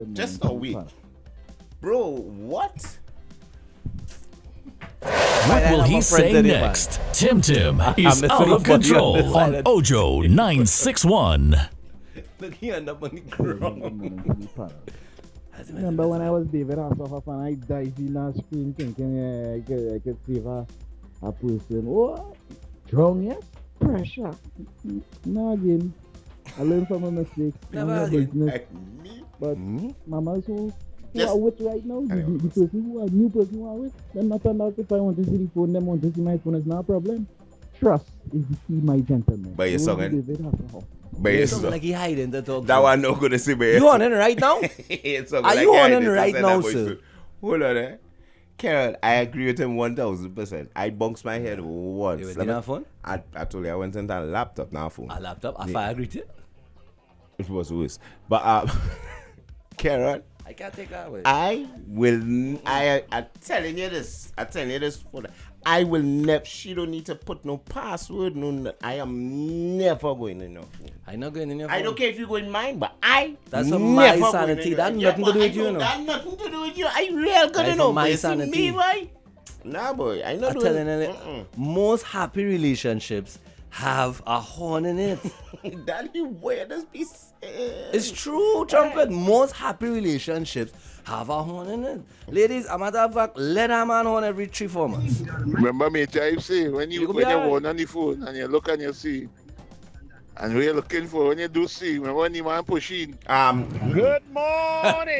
Just a week. Bro, what? What will he say next? Tim is out of control on Ojo 961. Look, he end up on the ground. Remember when I was David Hasselhoff and I dived in that screen thinking I could save a person. Oh, drown, yes? Pressure. No, again. I learned from my mistakes. Never business. Me? But Mama, so who Just- are with right now? The person who are new person who are with. Then not turn out if I want to see the phone, them want to see my phone, it's not a problem. Trust is the key, my gentleman. But you're Don't song, eh? David Hasselhoff. But It's it's something like he hiding the talk. that one not gonna say, but You on it right now? Are you on it right now, sir? Hold on, eh? Carol, I agree with him 1000%. I bunked my head once. You went in a phone? I told you I went into a laptop, not a phone. A laptop? A fire greeting? It was worse. But Carol, I can't take that away. I'm telling you this. I will never. She don't need to put no password. I am never going in your phone. I'm not going in your phone. I don't care if you go in mine, but I. That's for never my go sanity. in That your- nothing to do with you, I know no. That nothing to do with you. I real good That's to know. for my But you see sanity. me, boy. Nah, boy. I know. I'm telling you, most happy relationships have a horn in it. Daddy, where does be? It's true, Trumpet. Most happy relationships have a horn in it. Ladies, a matter of fact, let a man horn every 3-4 months. Remember me, I say, when You go you're behind. on the phone and you look and you see, and what you're looking for, when you do see, remember when the man pushing. Good morning,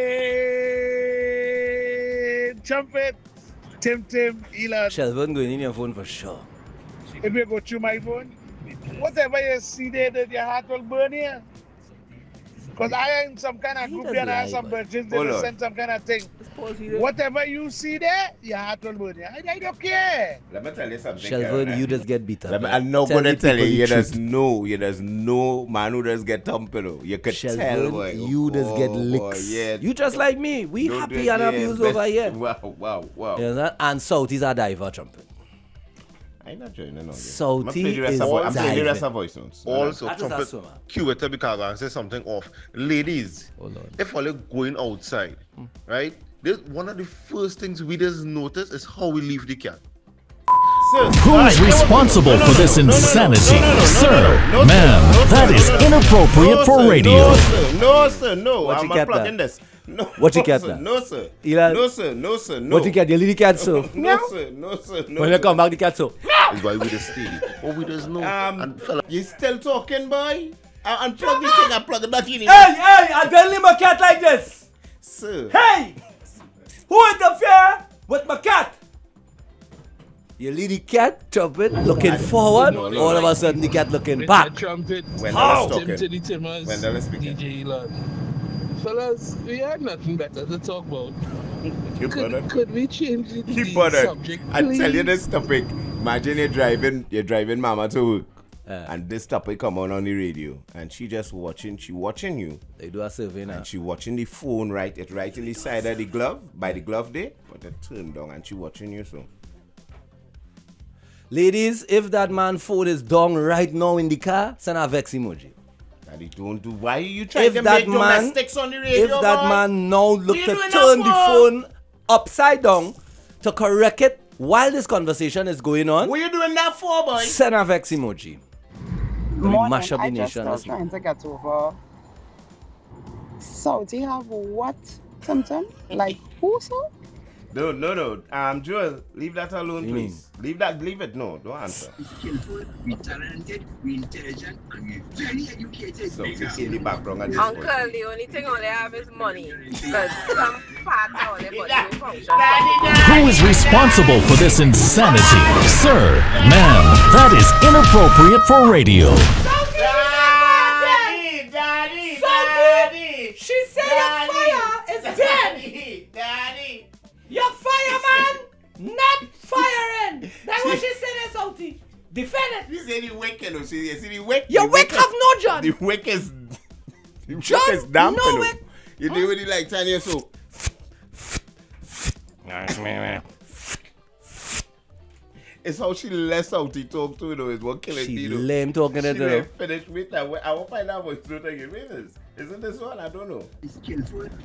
Trumpet, Tim, Elon. Shelvin going in your phone for sure. If you go through my phone, whatever you see there, that your heart will burn here. Because I am in some kind of He group doesn't and I have lie, some but- virgins, they Hold will on. send some kind of thing. Pause here. Whatever you see there, your heart will burn here. I don't care. Let me tell you something. Shelvin, you just get beat up. I'm not gonna the tell you. people the You there's no man who does get thumping. You could tell, Shelvin, boy. you just get Oh, boy, licks. yeah. You just like me. We Don't happy do and it, abused yeah. over here. Wow. You know that? And South is a diver, Trumpet. I'm not joining on this. Salty I'm playing is the rest diving. of voice notes. Also, That is a trumpet swimmer. curator because I say something off. Ladies, Oh, Lord. if you're going outside, right? One of the first things we just notice is how we leave the cat. Who is responsible for this insanity? Sir, ma'am, that is inappropriate for radio. No. What you I'm get unplugging there? this. No, What you no, get sir, there? No, sir. Eli- No, sir. No. What you get? Your little cat, so. No, sir. When you come back, the cat, so. Is why we just stay. Or we just know. And fella, You still talking, boy? I unplug the thing. I plug it back in. Hey, I don't leave my cat like this. Sir. Hey! Who interfere with my cat? You leave the cat, Trumpet, looking forward. no. All of a sudden, the cat looking back. Trumpet. When How? I was Tim to talking. the Timmers. When they were speaking. DJ Elon. Fellas, we had nothing better to talk about. You brother. Could we change the Keep bothered. subject, I tell you please? this topic. Imagine you're driving mama to work. And this topic come on the radio. And she just watching you. They do a survey now. And she watching the phone right in the side of the glove, by the glove there. But it turned down and she watching you so. Ladies, if that man phone is down right now in the car, send a vex emoji. Daddy, don't do. Why are you trying If to that make man, domestics on the radio, if that boy? man now look you to doing turn that the for? phone upside down to correct it while this conversation is going on, What you doing that for, boy? send a vex emoji. We mash up the I just nation. was trying to get over. So, do you have what symptom? Like who, sir? No. Joel, leave that alone, You please. Leave it. No, don't answer. Skillful, we talented, we intelligent, and we very educated. So it's in the background at this Uncle, point. the only thing all they have is money. Because some part of their body don't function. Who is responsible for this insanity? Sir, ma'am, that is inappropriate for radio. Daddy! She said your fire is dead. Daddy! Your fireman not firing. That's what she said, Salty. Defend it. You see the wick, you know. See the wick? Your The wick have no John. The wick is... The wick John, is damp, no you know. wick. You do it like 10 years old. It's how she lets out the talk to, you know, is what killing me, She you know. lame talking She to may her. finish with that. I will find out what's not taking business. Isn't this one? I don't know. Skillful.